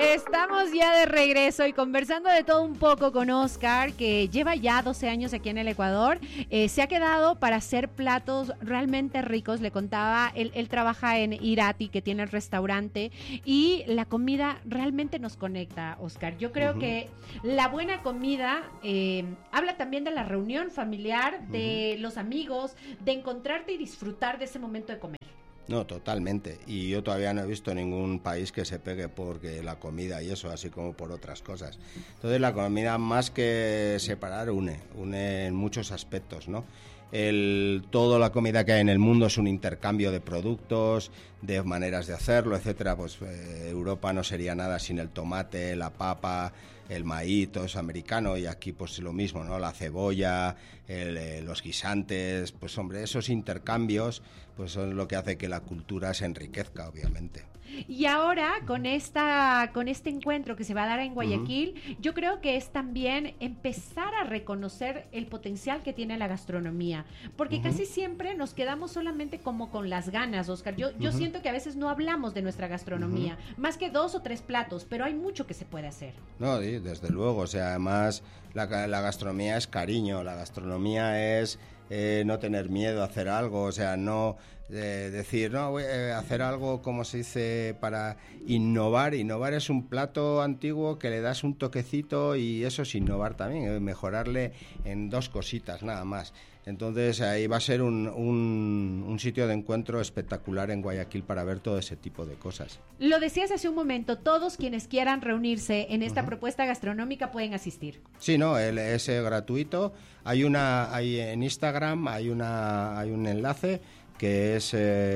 Estamos ya de regreso y conversando de todo un poco con Oscar, que lleva ya 12 años aquí en el Ecuador. Se ha quedado para hacer platos realmente ricos. Le contaba, él trabaja en Irati, que tiene el restaurante, y la comida realmente nos conecta, Oscar. Yo creo que la buena comida habla también de la reunión familiar, de los amigos, de encontrarte y disfrutar de ese momento de comer. No, totalmente. Y yo todavía no he visto ningún país que se pegue porque la comida y eso, así como por otras cosas. Entonces la comida, más que separar, une en muchos aspectos, ¿no? Toda la comida que hay en el mundo es un intercambio de productos, de maneras de hacerlo, etcétera. Pues Europa no sería nada sin el tomate, la papa, el maíz, todo es americano, y aquí pues lo mismo, ¿no? La cebolla, los guisantes, pues hombre, esos intercambios pues son lo que hace que la cultura se enriquezca, obviamente. Y ahora, con este encuentro que se va a dar en Guayaquil, yo creo que es también empezar a reconocer el potencial que tiene la gastronomía, porque casi siempre nos quedamos solamente como con las ganas, Oscar. Yo siento que a veces no hablamos de nuestra gastronomía, más que 2 o 3 platos, pero hay mucho que se puede hacer. No, desde luego, o sea, además la gastronomía es cariño, la gastronomía es no tener miedo a hacer algo, o sea, no decir, no, voy a hacer algo, como se dice, para innovar. Innovar es un plato antiguo que le das un toquecito, y eso es innovar también, mejorarle en 2 cositas, nada más. Entonces ahí va a ser un sitio de encuentro espectacular en Guayaquil para ver todo ese tipo de cosas. Lo decías hace un momento, todos quienes quieran reunirse en esta propuesta gastronómica pueden asistir. Sí, no, es gratuito. Hay en Instagram hay un enlace que es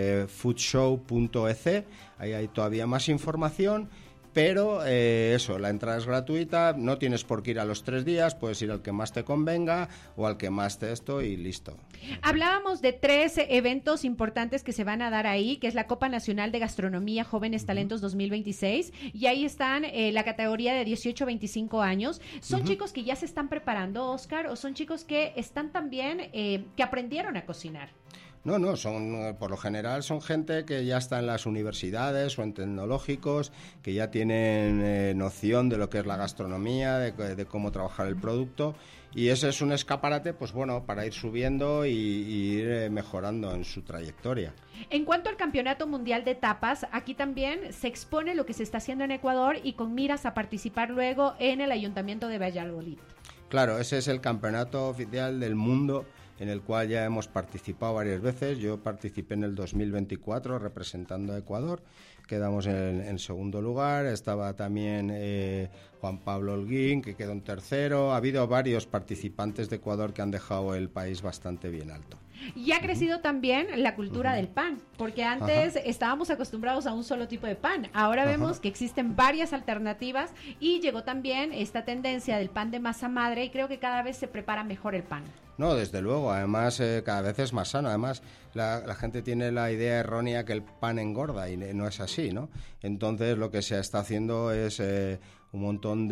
foodshow.ec. Ahí hay todavía más información. Pero eso, la entrada es gratuita, no tienes por qué ir a los 3 días, puedes ir al que más te convenga o al que más te y listo. Hablábamos de 3 eventos importantes que se van a dar ahí, que es la Copa Nacional de Gastronomía Jóvenes Talentos 2026, y ahí están la categoría de 18 a 25 años. ¿Son chicos que ya se están preparando, Oscar, o son chicos que están también, que aprendieron a cocinar? No, por lo general son gente que ya está en las universidades o en tecnológicos, que ya tienen noción de lo que es la gastronomía, de cómo trabajar el producto, y ese es un escaparate, pues bueno, para ir subiendo y ir mejorando en su trayectoria. En cuanto al Campeonato Mundial de Tapas, aquí también se expone lo que se está haciendo en Ecuador y con miras a participar luego en el Ayuntamiento de Valladolid. Claro, ese es el campeonato oficial del mundo, en el cual ya hemos participado varias veces. Yo participé en el 2024 representando a Ecuador, quedamos en segundo lugar. Estaba también Juan Pablo Holguín, que quedó en tercero. Ha habido varios participantes de Ecuador que han dejado el país bastante bien alto. Y ha crecido también la cultura del pan, porque antes estábamos acostumbrados a un solo tipo de pan. Ahora vemos que existen varias alternativas y llegó también esta tendencia del pan de masa madre, y creo que cada vez se prepara mejor el pan. No, desde luego, además cada vez es más sano. Además la gente tiene la idea errónea que el pan engorda, y no es así, ¿no? Entonces lo que se está haciendo es un montón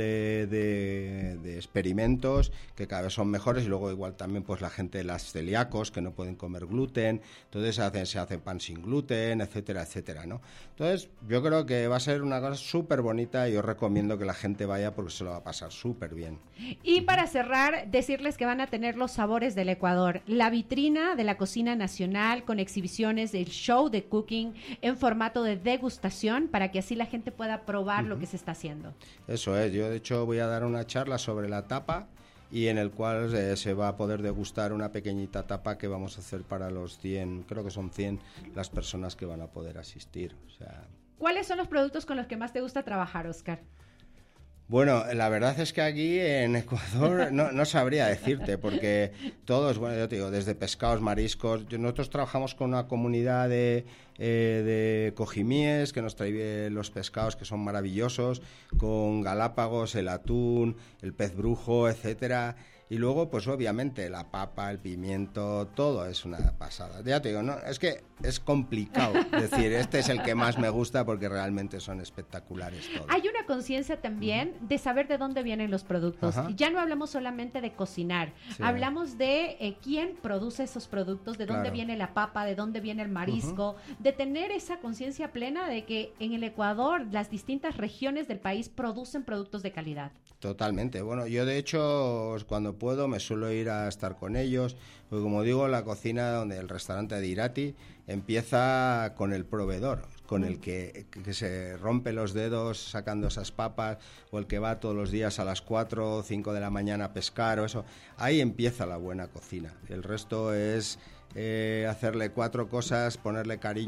de experimentos que cada vez son mejores, y luego igual también pues la gente, las celíacos, que no pueden comer gluten, entonces se hace pan sin gluten, etcétera, etcétera, ¿no? Entonces yo creo que va a ser una cosa súper bonita, y os recomiendo que la gente vaya porque se lo va a pasar súper bien. Y para cerrar, decirles que van a tener los sabores del Ecuador, la vitrina de la cocina nacional con exhibiciones del show de cooking en formato de degustación, para que así la gente pueda probar lo que se está haciendo. Eso es, yo de hecho voy a dar una charla sobre la tapa, y en el cual se va a poder degustar una pequeñita tapa que vamos a hacer para los 100, creo que son 100 las personas que van a poder asistir. O sea... ¿Cuáles son los productos con los que más te gusta trabajar, Oscar? Bueno, la verdad es que aquí en Ecuador no sabría decirte, porque todos, bueno, yo te digo, desde pescados, mariscos, nosotros trabajamos con una comunidad de cojimíes que nos trae los pescados, que son maravillosos, con Galápagos, el atún, el pez brujo, etcétera, Y luego, pues obviamente, la papa, el pimiento, todo es una pasada. Ya te digo, no, es que es complicado decir, este es el que más me gusta porque realmente son espectaculares todos. Hay una conciencia también de saber de dónde vienen los productos. Ajá. Ya no hablamos solamente de cocinar, Sí. hablamos de quién produce esos productos, de dónde Claro. viene la papa, de dónde viene el marisco, de tener esa conciencia plena de que en el Ecuador las distintas regiones del país producen productos de calidad. Totalmente. Bueno, yo de hecho cuando puedo me suelo ir a estar con ellos, porque como digo, la cocina donde el restaurante de Irati empieza con el proveedor, con el que se rompe los dedos sacando esas papas, o el que va todos los días a las 4 o 5 de la mañana a pescar o eso. Ahí empieza la buena cocina. El resto es hacerle 4 cosas, ponerle cariño